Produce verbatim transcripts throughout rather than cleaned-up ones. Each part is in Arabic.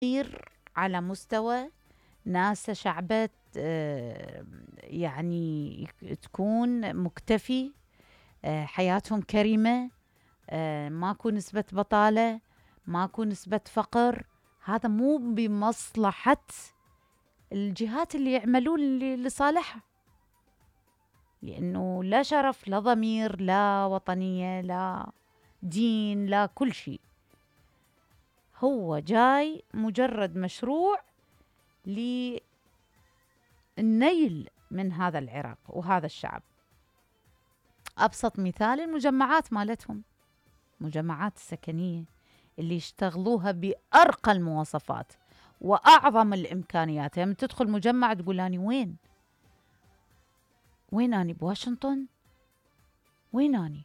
كبير على مستوى ناسا شعبة، آه، يعني تكون مكتفي، آه، حياتهم كريمة، آه، ماكو نسبة بطالة، ماكو نسبة فقر. هذا مو بمصلحة الجهات اللي يعملون ل- لصالحها، لأنه لا شرف لا ضمير لا وطنية لا دين لا كل شيء. هو جاي مجرد مشروع للنيل من هذا العراق وهذا الشعب. أبسط مثال المجمعات مالتهم، مجمعات السكنية اللي يشتغلوها بأرقى المواصفات وأعظم الإمكانيات. يعني تدخل مجمع تقول أني وين وين أني بواشنطن، وين أني؟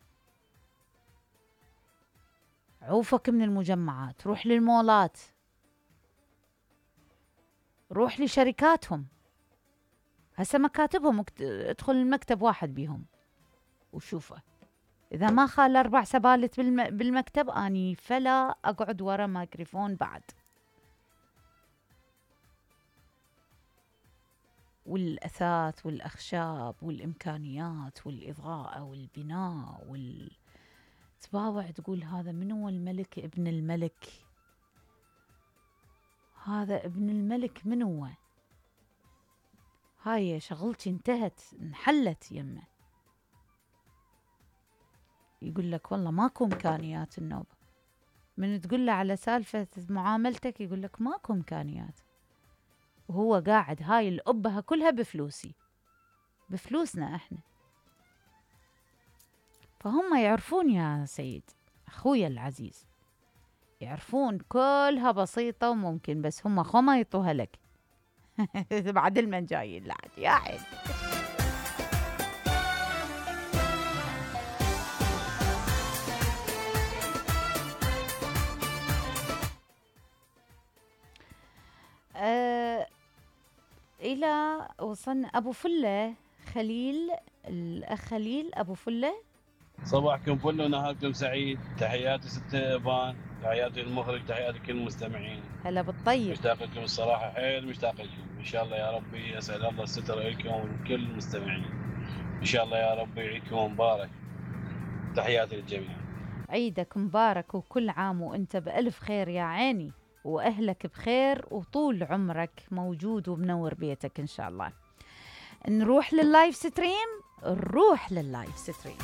عوفك من المجمعات، روح للمولات، روح لشركاتهم. هسه مكاتبهم مكت... ادخل المكتب واحد بيهم وشوفه، إذا ما خال أربع سبالت بالم... بالمكتب أني فلا أقعد ورا ميكروفون بعد. والأثاث والأخشاب والإمكانيات والإضاءة والبناء وال... تباوع تقول هذا من هو الملك ابن الملك، هذا ابن الملك من هو؟ هاي شغلتي انتهت انحلت يمه. يقول لك والله ماكو إمكانيات النوبة. من تقول له على سالفة معاملتك يقول لك ماكو إمكانيات، وهو قاعد هاي الأبها كلها بفلوسي، بفلوسنا إحنا. فهم يعرفون يا سيد أخويا العزيز، يعرفون كلها بسيطة وممكن، بس هم خو ما يطوها لك. بعد المن جايين لعد يا عين. أه إلى وصلنا أبو فلة خليل، الأخ خليل أبو فلة. صباحكم فل ونهاركم سعيد. تحياتي ست إبان، تحياتي المخرج، تحياتي كل المستمعين. هلا بالطيب. مشتاق لكم الصراحة، حيل مشتاق لكم. إن شاء الله يا ربي أسأل الله الستر لكم ولكل المستمعين. إن شاء الله يا ربي عيدكم مبارك. تحياتي للجميع. عيدك مبارك وكل عام وانت بألف خير يا عيني، وأهلك بخير وطول عمرك موجود ومنور بيتك إن شاء الله. نروح لللايف ستريم، نروح لللايف ستريم.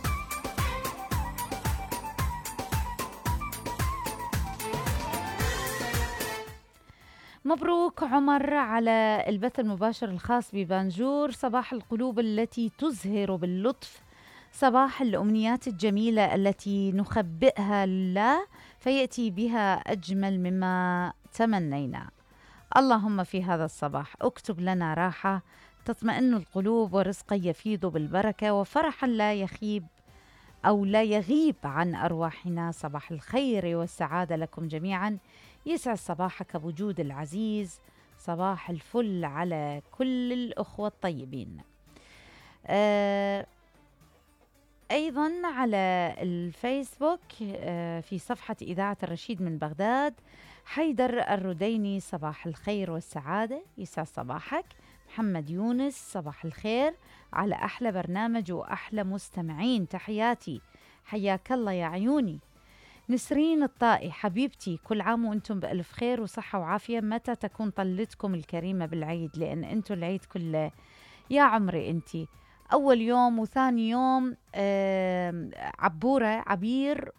مبروك عمر على البث المباشر الخاص ببانجور، صباح القلوب التي تزهر باللطف، صباح الأمنيات الجميلة التي نخبئها لله فيأتي بها أجمل مما تمنينا. اللهم في هذا الصباح اكتب لنا راحة تطمئن القلوب، ورزقا يفيض بالبركة، وفرحا لا يخيب أو لا يغيب عن أرواحنا. صباح الخير والسعادة لكم جميعا، يسعد صباحك بوجود العزيز. صباح الفل على كل الأخوة الطيبين. آه أيضا على الفيسبوك، آه في صفحة إذاعة الرشيد من بغداد، حيدر الرديني صباح الخير والسعادة، يسعد صباحك. محمد يونس صباح الخير على أحلى برنامج وأحلى مستمعين، تحياتي، حياك الله يا عيوني. نسرين الطائي حبيبتي، كل عام وانتم بألف خير وصحة وعافية. متى تكون طلتكم الكريمة بالعيد؟ لأن انتم العيد كله يا عمري. انتي أول يوم وثاني يوم آه عبورة عبير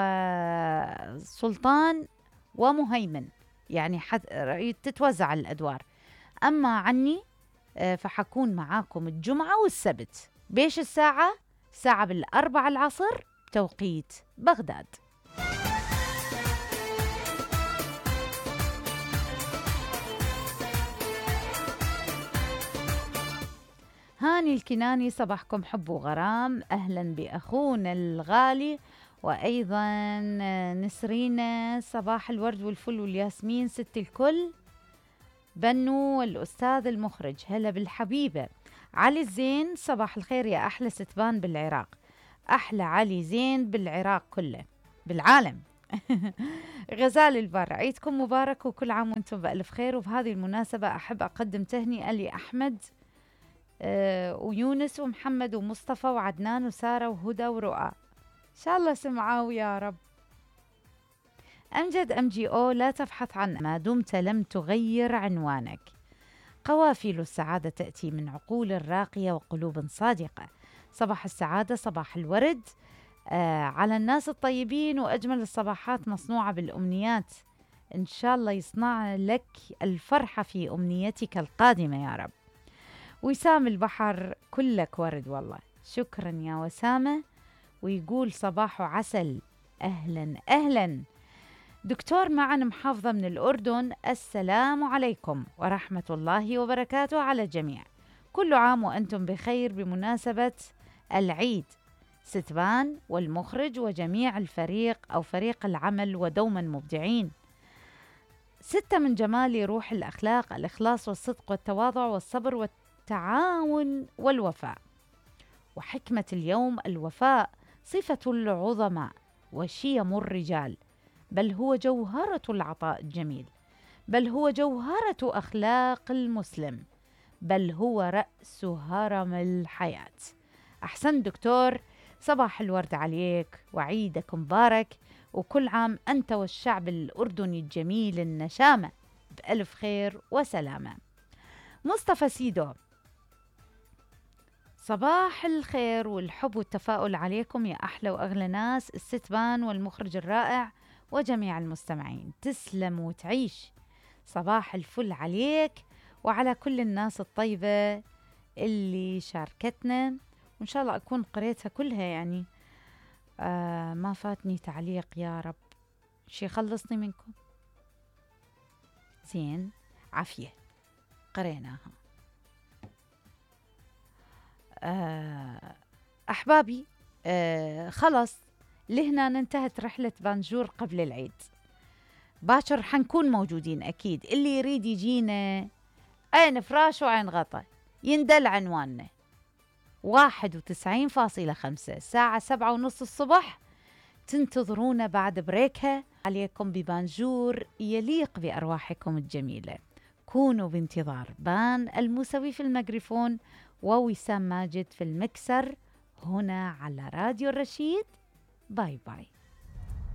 وسلطان ومهيمن، يعني حد تتوزع الأدوار. أما عني آه فحكون معاكم الجمعة والسبت. بيش الساعة؟ ساعة بالأربعة العصر توقيت بغداد. هاني الكناني صباحكم حب وغرام، أهلا بأخونا الغالي. وأيضا نسرينا صباح الورد والفل والياسمين ست الكل. بنو والأستاذ المخرج هلا بالحبيبة. علي الزين صباح الخير يا أحلى ستبان بالعراق. أحلى علي زين بالعراق كله، بالعالم غزال البر، عيدكم مبارك وكل عام وانتم بألف خير. وبهذه المناسبة أحب أقدم تهنئة لأحمد آه ويونس ومحمد ومصطفى وعدنان وسارة وهدى ورؤى، إن شاء الله سمعوا يا رب. أمجد أم جي أو، لا تبحث عن ما دمت لم تغير عنوانك. قوافل السعادة تأتي من عقول راقية وقلوب صادقة. صباح السعادة، صباح الورد آه على الناس الطيبين، وأجمل الصباحات مصنوعة بالأمنيات. إن شاء الله يصنع لك الفرحة في أمنيتك القادمة يا رب. وسام البحر، كلك ورد والله، شكرا يا وسامة. ويقول صباح عسل، أهلا أهلا. دكتور معن محافظة من الأردن، السلام عليكم ورحمة الله وبركاته على الجميع. كل عام وأنتم بخير بمناسبة العيد. ستبان والمخرج وجميع الفريق أو فريق العمل ودوما مبدعين. ستة من جمال روح الأخلاق، الإخلاص والصدق والتواضع والصبر والتعاون والوفاء. وحكمة اليوم، الوفاء صفة العظماء وشيم الرجال، بل هو جوهرة العطاء الجميل، بل هو جوهرة أخلاق المسلم، بل هو رأس هرم الحياة. أحسن دكتور، صباح الورد عليك وعيدك مبارك، وكل عام أنت والشعب الأردني الجميل النشامة بألف خير وسلامة. مصطفى سيدو، صباح الخير والحب والتفاؤل عليكم يا أحلى وأغلى ناس، الستبان والمخرج الرائع وجميع المستمعين. تسلم وتعيش. صباح الفل عليك وعلى كل الناس الطيبة اللي شاركتنا، وإن شاء الله أكون قريتها كلها يعني. آه ما فاتني تعليق يا رب، شي خلصني منكم. زين، عافية، قريناها. آه أحبابي، آه خلص لهنا انتهت رحلة بانجور قبل العيد. باكر حنكون موجودين أكيد، اللي يريد يجينا عين فراش وعين غطا يندل عنواننا واحد وتسعين فاصلة خمسة، الساعة سبعة ونص الصبح. تنتظرونا بعد بريكها عليكم ببانجور يليق بأرواحكم الجميلة. كونوا بانتظار بان الموسوي في الميكروفون ووسام ماجد في المكسر هنا على راديو الرشيد. باي باي.